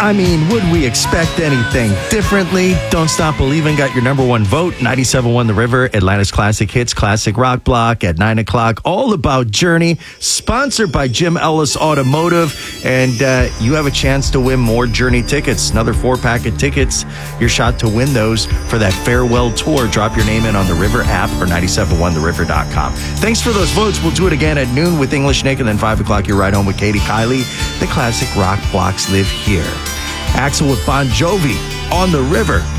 I mean, would we expect anything differently? Don't Stop Believing got your number one vote. 97.1 The River, Atlanta's Classic Hits, Classic Rock Block at 9 o'clock. All About Journey, sponsored by Jim Ellis Automotive. And you have a chance to win more Journey tickets. Another 4-pack of tickets. Your shot to win those for that farewell tour. Drop your name in on the River app or 971theriver.com. Thanks for those votes. We'll do it again at noon with English Nick, and then 5 o'clock, your ride home with Katie Kiley. The Classic Rock Blocks live here. Axel with Bon Jovi, On the River.